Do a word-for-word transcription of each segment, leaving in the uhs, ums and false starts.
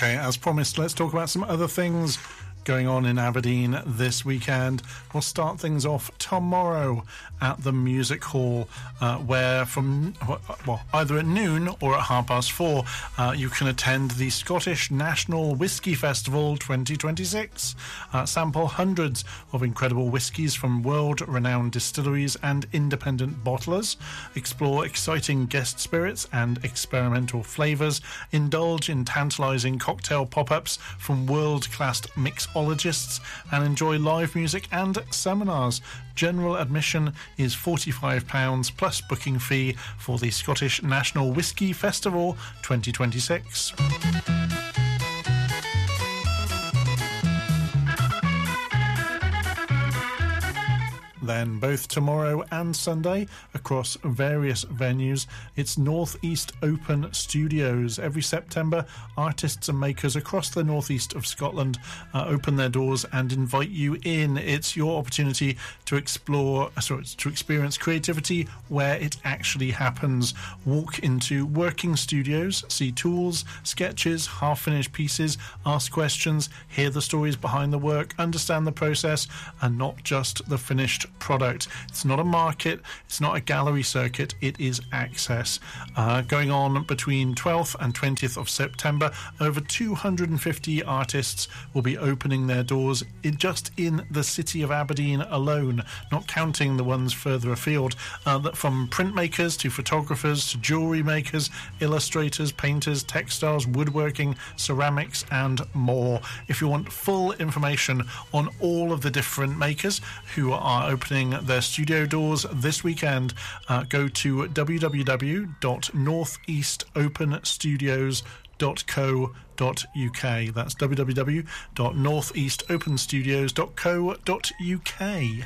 Okay, as promised, let's talk about some other things going on in Aberdeen this weekend. We'll start things off tomorrow at the Music Hall, uh, where from, well, either at noon or at half past four, uh, you can attend the Scottish National Whisky Festival twenty twenty-six. Uh, sample hundreds of incredible whiskies from world-renowned distilleries and independent bottlers. Explore exciting guest spirits and experimental flavours. Indulge in tantalising cocktail pop-ups from world-class mixologists and enjoy live music and seminars. General admission is forty-five pounds plus booking fee for the Scottish National Whisky Festival twenty twenty-six. Then both tomorrow and Sunday across various venues, it's Northeast Open Studios. Every September, artists and makers across the northeast of Scotland uh, open their doors and invite you in. It's your opportunity to explore, sorry, to experience creativity where it actually happens. Walk into working studios, see tools, sketches, half-finished pieces, ask questions, hear the stories behind the work, understand the process, and not just the finished product. It's not a market, it's not a gallery circuit, it is access. Uh, going on between twelfth and twentieth of September, over two hundred fifty artists will be opening their doors in, just in the city of Aberdeen alone, not counting the ones further afield. Uh, from printmakers to photographers to jewellery makers, illustrators, painters, textiles, woodworking, ceramics and more. If you want full information on all of the different makers who are opening their studio doors this weekend, uh, go to w w w dot northeast open studios dot co dot u k. That's w w w dot northeast open studios dot co dot u k.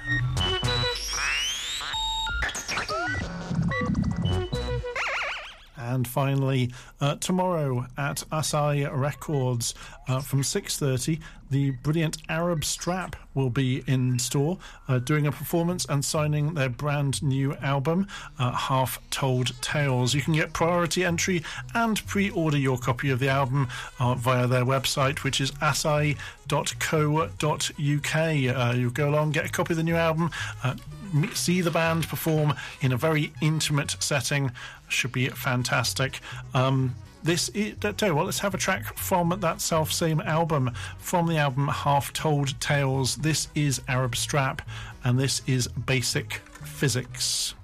And finally, uh, tomorrow at Asai Records uh, from six thirty, the brilliant Arab Strap will be in store, uh, doing a performance and signing their brand new album, uh, Half Told Tales. You can get priority entry and pre-order your copy of the album uh, via their website, which is asai dot co dot u k. Uh, you go along, get a copy of the new album, uh, see the band perform in a very intimate setting. Should be fantastic. Um, this is, tell you what, let's have a track from that self-same album, from the album Half Told Tales. This is Arab Strap, and this is Basic Physics.